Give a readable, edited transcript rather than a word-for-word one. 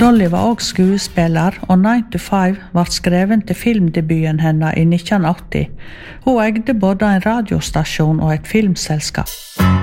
Dolly var også skuespiller, og 9 to 5 var skreven til filmdebuten henne i 1980. Hun eide både en radiostasjon og et filmselskap.